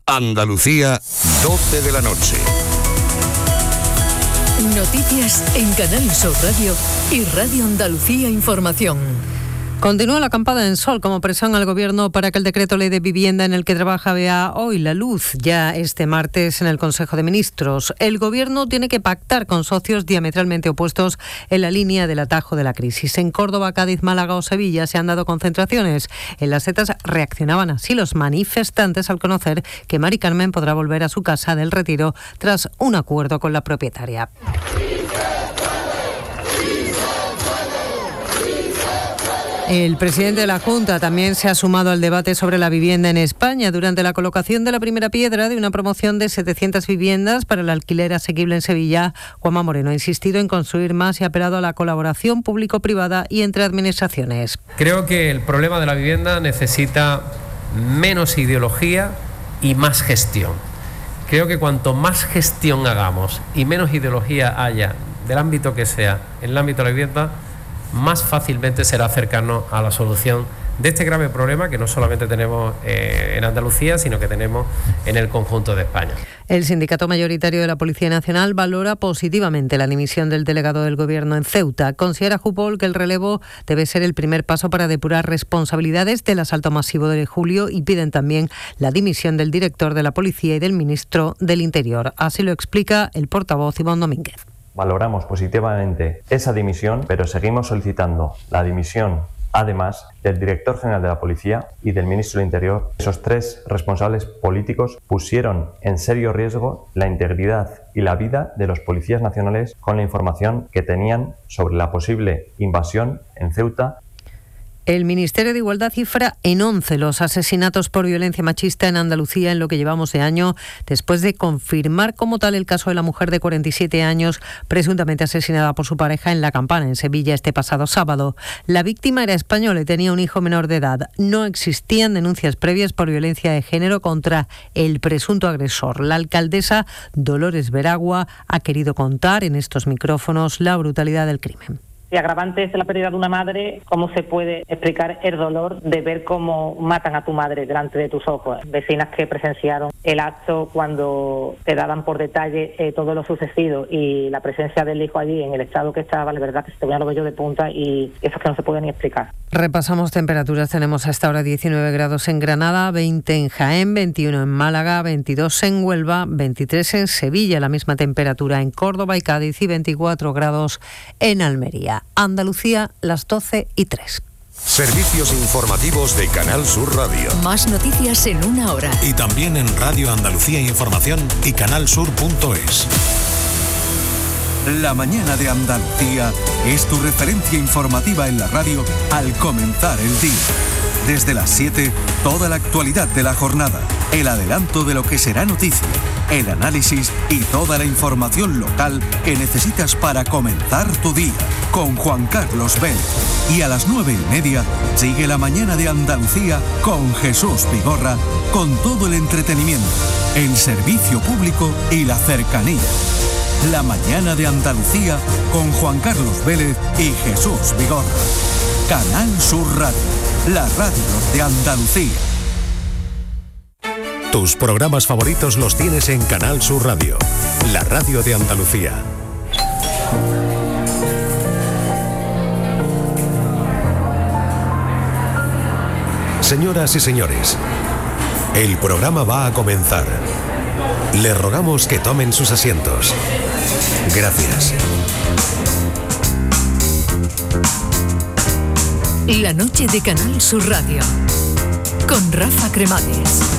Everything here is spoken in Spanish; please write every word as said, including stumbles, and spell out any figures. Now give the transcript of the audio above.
Andalucía, doce de la noche. Noticias en Canal Sur Radio y Radio Andalucía Información. Continúa la acampada en Sol como presión al Gobierno para que el decreto ley de vivienda en el que trabaja vea hoy la luz, ya este martes en el Consejo de Ministros. El Gobierno tiene que pactar con socios diametralmente opuestos en la línea del atajo de la crisis. En Córdoba, Cádiz, Málaga o Sevilla se han dado concentraciones. En Las Setas reaccionaban así los manifestantes al conocer que Mari Carmen podrá volver a su casa del Retiro tras un acuerdo con la propietaria. El presidente de la Junta también se ha sumado al debate sobre la vivienda en España durante la colocación de la primera piedra de una promoción de setecientas viviendas para el alquiler asequible en Sevilla. Juanma Moreno ha insistido en construir más y ha apelado a la colaboración público-privada y entre administraciones. Creo que el problema de la vivienda necesita menos ideología y más gestión. Creo que cuanto más gestión hagamos y menos ideología haya, del ámbito que sea, en el ámbito de la vivienda, más fácilmente será acercarnos a la solución de este grave problema que no solamente tenemos eh, en Andalucía, sino que tenemos en el conjunto de España. El sindicato mayoritario de la Policía Nacional valora positivamente la dimisión del delegado del Gobierno en Ceuta. Considera Jupol que el relevo debe ser el primer paso para depurar responsabilidades del asalto masivo de julio y piden también la dimisión del director de la Policía y del ministro del Interior. Así lo explica el portavoz Iván Domínguez. Valoramos positivamente esa dimisión, pero seguimos solicitando la dimisión, además, del director general de la Policía y del ministro del Interior. Esos tres responsables políticos pusieron en serio riesgo la integridad y la vida de los policías nacionales con la información que tenían sobre la posible invasión en Ceuta. El Ministerio de Igualdad cifra en once los asesinatos por violencia machista en Andalucía en lo que llevamos de año, después de confirmar como tal el caso de la mujer de cuarenta y siete años presuntamente asesinada por su pareja en La Campana, en Sevilla, este pasado sábado. La víctima era española y tenía un hijo menor de edad. No existían denuncias previas por violencia de género contra el presunto agresor. La alcaldesa Dolores Veragua ha querido contar en estos micrófonos la brutalidad del crimen. Si agravante es la pérdida de una madre, ¿cómo se puede explicar el dolor de ver cómo matan a tu madre delante de tus ojos? Vecinas que presenciaron el acto cuando te daban por detalle eh, todo lo sucedido y la presencia del hijo allí en el estado que estaba, la verdad que se te ponían los vellos de punta y eso es que no se puede ni explicar. Repasamos temperaturas. Tenemos hasta ahora diecinueve grados en Granada, veinte en Jaén, veintiuno en Málaga, veintidós en Huelva, veintitrés en Sevilla, la misma temperatura en Córdoba y Cádiz y veinticuatro grados en Almería. Andalucía, las doce y tres. Servicios informativos de Canal Sur Radio. Más noticias en una hora. Y también en Radio Andalucía Información y canalsur punto es. La mañana de Andalucía es tu referencia informativa en la radio al comenzar el día. Desde las siete, toda la actualidad de la jornada, el adelanto de lo que será noticia, el análisis y toda la información local que necesitas para comenzar tu día, con Juan Carlos Vélez. Y a las nueve y media, sigue la mañana de Andalucía con Jesús Vigorra, con todo el entretenimiento, el servicio público y la cercanía. La mañana de Andalucía con Juan Carlos Vélez y Jesús Vigorra. Canal Sur Radio, la radio de Andalucía. Tus programas favoritos los tienes en Canal Sur Radio, la radio de Andalucía. Señoras y señores, el programa va a comenzar. Les rogamos que tomen sus asientos. Gracias. La noche de Canal Sur Radio con Rafa Cremades.